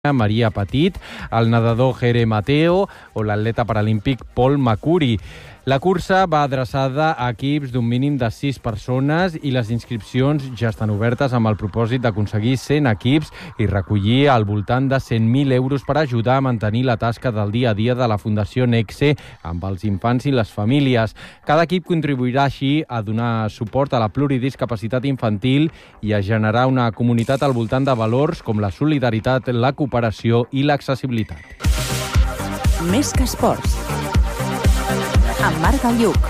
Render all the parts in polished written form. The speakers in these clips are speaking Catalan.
Maria Petit, el nedador Jere Mateo o l'atleta paralímpic Paul Makuri. La cursa va adreçada a equips d'un mínim de 6 persones i les inscripcions ja estan obertes amb el propòsit d'aconseguir 100 equips i recollir al voltant de 100.000 euros per ajudar a mantenir la tasca del dia a dia de la Fundació Nexe amb els infants i les famílies. Cada equip contribuirà així a donar suport a la pluridiscapacitat infantil i a generar una comunitat al voltant de valors com la solidaritat, la cooperació i l'accessibilitat. Més que esports. Amb Marc Galluc.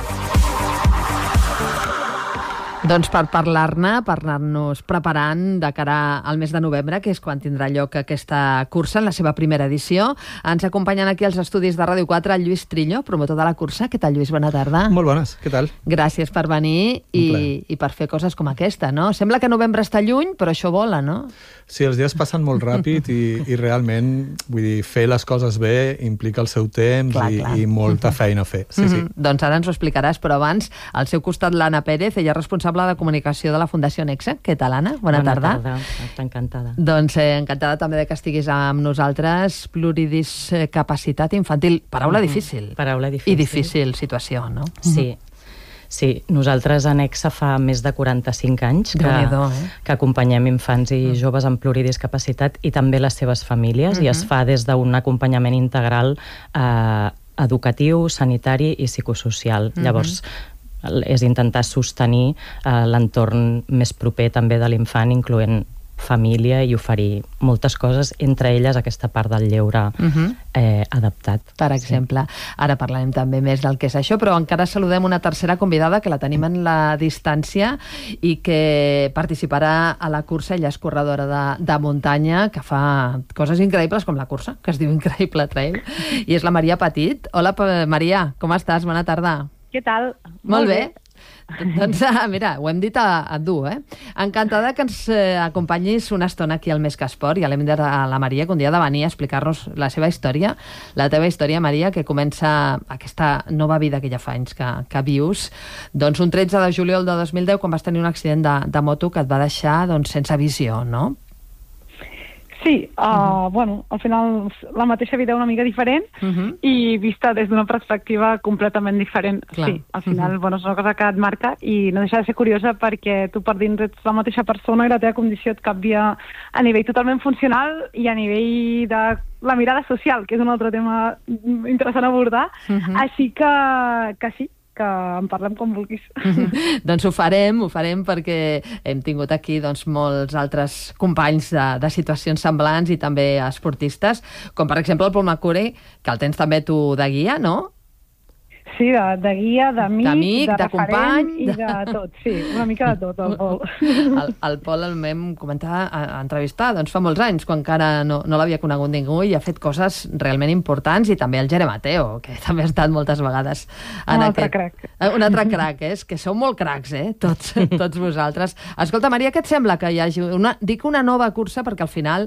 Doncs per parlar-ne, per anar-nos preparant de cara al mes de novembre, que és quan tindrà lloc aquesta cursa en la seva primera edició, ens acompanyen aquí als estudis de Ràdio 4 el Lluís Trillo, promotor de la cursa. Què tal, Lluís? Bona tarda. Molt bones, què tal? Gràcies per venir i per fer coses com aquesta, no? Sembla que novembre està lluny, però això vola, no? Sí, els dies passen molt ràpid i realment, vull dir, fer les coses bé implica el seu temps i molta feina a fer. Sí, sí. Doncs ara ens ho explicaràs, però abans, al seu costat l'Anna Pérez, ella és responsable de comunicació de la Fundació Nexe. Què tal, Anna? Bona tarda. Bona tarda, encantada. Doncs encantada també de que estiguis amb nosaltres. Pluridiscapacitat infantil. Paraula difícil. Paraula difícil. I difícil situació, no? Sí. Sí, nosaltres a Nexe fa més de 45 anys que acompanyem infants i joves amb pluridiscapacitat i també les seves famílies, i es fa des d'un acompanyament integral educatiu, sanitari i psicosocial. Llavors, és intentar sostenir l'entorn més proper també de l'infant, incloent família, i oferir moltes coses, entre elles aquesta part del lleure adaptat. Per exemple. Ara parlarem també més del que és això, però encara saludem una tercera convidada que la tenim en la distància i que participarà a la cursa. Ella és corredora de muntanya que fa coses increïbles com la cursa, que es diu Increïble Trail, i és la Maria Petit. Hola, Maria, com estàs? Bona tarda. Què tal? Molt bé. Doncs mira, ho hem dit a dur, Encantada que ens acompanyis una estona aquí al Més que Esport, i l'hem dit a la Maria que un dia ha de venir a explicar-nos la seva història, la teva història, Maria, que comença aquesta nova vida que ja fa anys que vius, doncs un 13 de juliol de 2010, quan vas tenir un accident de moto que et va deixar sense visió, no? Sí, bueno, al final la mateixa vida una mica diferent i vista des d'una perspectiva completament diferent. Clar. Sí, al final, bueno, és una cosa que et marca i no deixa de ser curiosa perquè tu per dins ets la mateixa persona i la teva condició et canvia a nivell totalment funcional i a nivell de la mirada social, que és un altre tema interessant a abordar. Així que sí, que en parlem com vulguis. Doncs ho farem perquè hem tingut aquí molts altres companys de situacions semblants i també esportistes, com per exemple el Paul Makuri, que el tens també tu de guia, no? Sí, de guia, d'amic, de company i de tot, sí, una mica de tot, el Pol. El Pol el vam comentar a entrevistar fa molts anys, quan encara no l'havia conegut ningú, i ha fet coses realment importants, i també el Jere Mateo, que també ha estat moltes vegades un altre crac. Un altre crac, és que sou molt cracs, tots vosaltres. Escolta, Maria, què et sembla que hi hagi una nova cursa, perquè al final,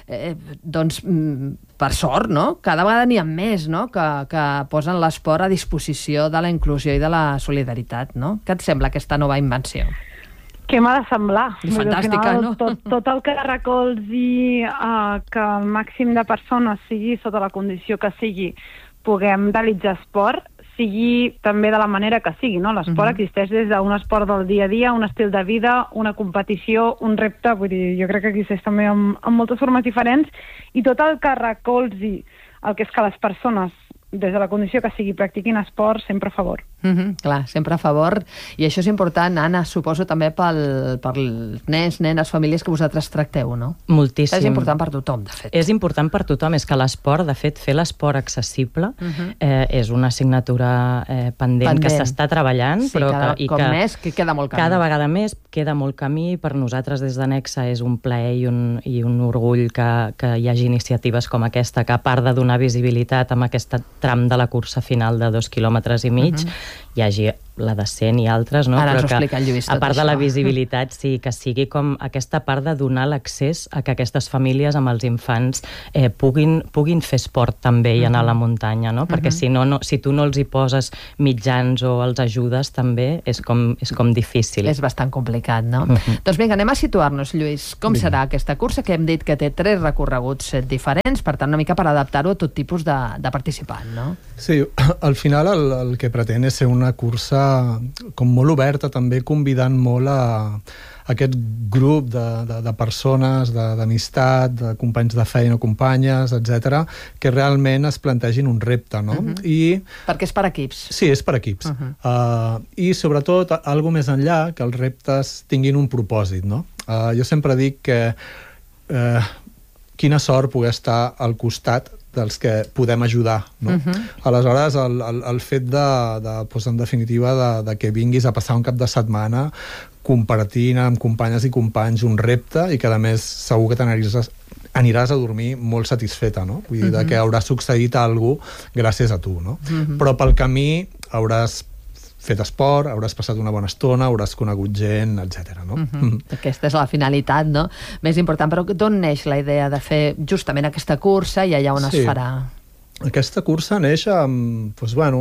per sort, no? Cada vegada n'hi ha més, no?, que posen l'esport a disposició de la inclusió i de la solidaritat, no? Què et sembla aquesta nova invenció? Què m'ha de semblar? Fantàstica, no? Tot el que recolzi que el màxim de persones, sigui sota la condició que sigui, puguem realitzar esport, sigui també de la manera que sigui, no? L'esport existeix des d'un esport del dia a dia, un estil de vida, una competició, un repte, vull dir, jo crec que existeix també en moltes formes diferents, i tot el que recolzi el que és que les persones, des de la condició que sigui, practiquin esport, sempre a favor. Clar, sempre a favor. I això és important, Anna, suposo també pels nens, nenes, famílies que vosaltres tracteu, no? Moltíssim. És important per tothom, de fet. És important per tothom, és que l'esport, de fet, fer l'esport accessible és una assignatura pendent que s'està treballant, sí, però més, que queda molt camí. Cada vegada més queda molt camí. Per nosaltres, des de Nexe, és un plaer i un orgull que hi hagi iniciatives com aquesta, que a part de donar visibilitat amb aquesta tram de la cursa final de 2,5 quilòmetres, hi hagi la de 100 i altres, no? Ara ens ho explica el Lluís, tot a part de la això. visibilitat, sí, que sigui com aquesta part de donar l'accés a que aquestes famílies amb els infants puguin fer esport també i anar a la muntanya, no? Perquè si tu no els hi poses mitjans o els ajudes també és com difícil. És bastant complicat, no? Doncs vinga, anem a situar-nos, Lluís. Com serà aquesta cursa? Que hem dit que té 3 recorreguts diferents, per tant, una mica per adaptar-ho a tot tipus de participant, no? Sí, al final el que pretén és ser una cursa com molt oberta, també convidant molt a aquest grup de persones, d'amistat, de companys de feina o companyes, etc, que realment es plantegin un repte, no? Perquè és per equips. Sí, és per equips. I sobretot, algo més enllà, que els reptes tinguin un propòsit, no? Jo sempre dic que quina sort poder estar al costat dels que podem ajudar, no? Aleshores, el fet doncs, en definitiva, de que vinguis a passar un cap de setmana compartint amb companyes i companys un repte i que, a més, segur que aniràs a dormir molt satisfeta, no? Vull dir, que haurà succeït alguna cosa gràcies a tu, no? Però pel camí hauràs fet esport, hauràs passat una bona estona, hauràs conegut gent, etc. No? Aquesta és la finalitat, no? Més important, però d'on neix la idea de fer justament aquesta cursa i allà on es farà? Aquesta cursa neix amb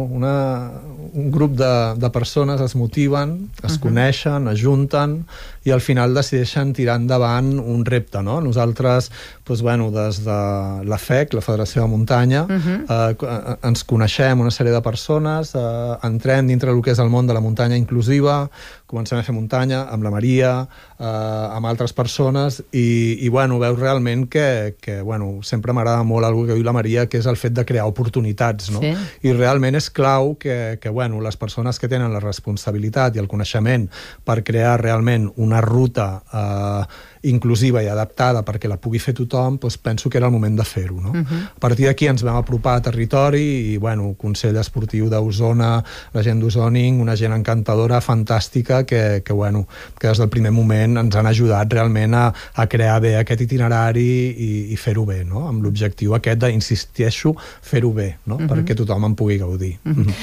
un grup de persones es motiven, es coneixen, es junten i al final decideixen tirar endavant un repte, no? Nosaltres, des de la FEC, la Federació de Muntanya, ens coneixem una sèrie de persones, entrem dintre del que és el món de la muntanya inclusiva, comencem a fer muntanya amb la Maria, amb altres persones, i veus realment que sempre m'agrada molt alguna que diu la Maria, que és el fet de crear oportunitats, no? Sí. I realment és clau que les persones que tenen la responsabilitat i el coneixement per crear realment una ruta inclusiva i adaptada perquè la pugui fer tothom, doncs penso que era el moment de fer-ho, no? A partir d'aquí ens vam apropar a territori i, Consell Esportiu d'Osona, la gent d'Osoning, una gent encantadora, fantàstica, que des del primer moment ens han ajudat realment a crear bé aquest itinerari i fer-ho bé, no? Amb l'objectiu aquest d'insisteixo, fer-ho bé, no? Perquè tothom en pugui gaudir.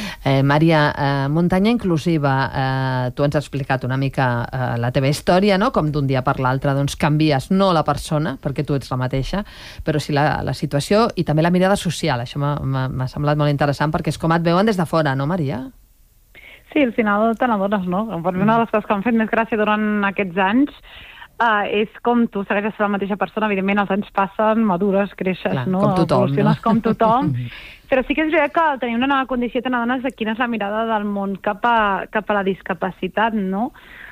Maria, muntanya inclusiva, tu ens has explicat una mica la teva història, no? Com d'un dia per l'altre canvies, no la persona, perquè tu ets la mateixa, però sí la situació i també la mirada social. Això m'ha semblat molt interessant perquè és com et veuen des de fora, no, Maria? Sí, al final te n'adones, no? Per mi una de les coses que m'han fet més gràcia durant aquests anys és com tu segueixes la mateixa persona, evidentment els anys passen, madures, creixes, clar, no? Com tothom, evoluciones com tothom, però sí que és veritat que al tenir una nova condició te n'adones de quina és la mirada del món cap a la discapacitat, no?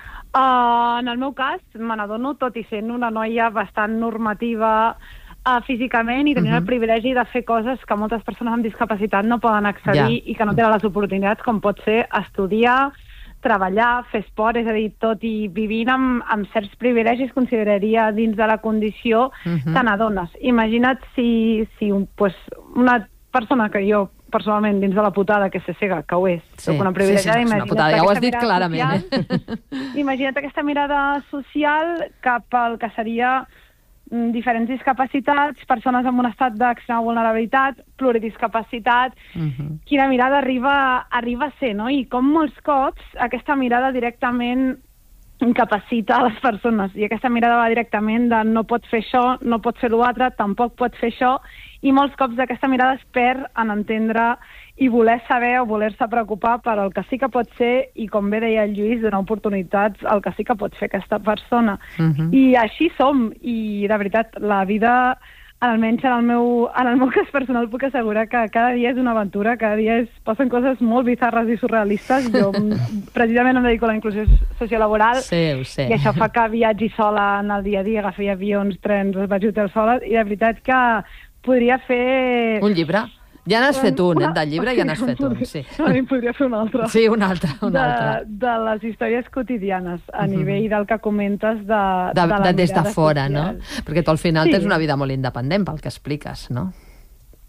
En el meu cas, me n'adono, tot i sent una noia bastant normativa físicament i tenint el privilegi de fer coses que moltes persones amb discapacitat no poden accedir i que no tenen les oportunitats, com pot ser estudiar, treballar, fer esport, és a dir, tot i vivint amb certs privilegis, consideraria dins de la condició, te n'adones. Imagina't si una persona que jo personalment dins de la putada que se cega, que ho és, soc una privilegiada, una putada, ja ho has dit clarament, imagina't aquesta mirada social cap al que seria diferents discapacitats, persones amb un estat d'extrema vulnerabilitat, pluridiscapacitat, quina mirada arriba a ser, no? I com molts cops aquesta mirada directament incapacita a les persones, i aquesta mirada va directament de no pots fer això, no pots fer l'altre, tampoc pots fer això, i molts cops aquesta mirada es perd en entendre i voler saber o voler-se preocupar per el que sí que pot ser i, com bé deia el Lluís, donar oportunitats al que sí que pot fer aquesta persona. I així som, i de veritat, la vida, almenys en el meu cas personal, puc assegurar que cada dia és una aventura, cada dia passen coses molt bizarres i surrealistes. Jo precisament em dedico a la inclusió sociolaboral, i això fa que viatgi sola en el dia a dia, agafi avions, trens, vaig a hotel sola, i de veritat que podria fer... Un llibre? Ja n'has fet un, del llibre ja n'has fet un, sí. En podria fer un altre. Sí, un altre. De les històries quotidianes, a nivell del que comentes de la des de fora, social. No? Perquè tu al final tens una vida molt independent pel que expliques, no?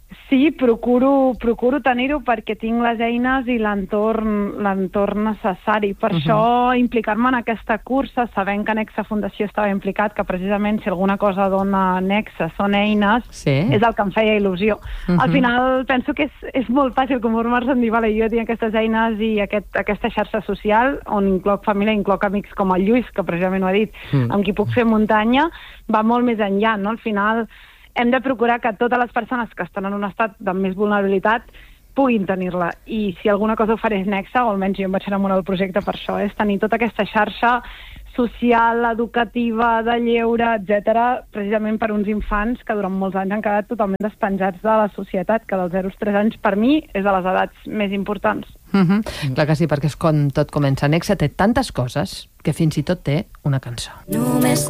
Sí, procuro tenir-ho perquè tinc les eines i l'entorn necessari. Per això implicar-me en aquesta cursa, sabent que Nexe Fundació estava implicat, que precisament si alguna cosa dona Nexe són eines, és el que em feia il·lusió. Al final penso que és molt fàcil conformar-se en dir, vale, jo tinc aquestes eines i aquesta xarxa social on incloc família, incloc amics com el Lluís, que precisament ho ha dit, amb qui puc fer muntanya, va molt més enllà, no? Al final hem de procurar que totes les persones que estan en un estat de més vulnerabilitat puguin tenir-la. I si alguna cosa ofereix Nexe, o almenys jo em vaig enamorar del projecte per això, és tenir tota aquesta xarxa social, educativa, de lleure, etc., precisament per uns infants que durant molts anys han quedat totalment despenjats de la societat, que dels 0 als 3 anys, per mi, és de les edats més importants. Clar que sí, perquè és com tot comença. Nexe té tantes coses que fins i tot té una cançó.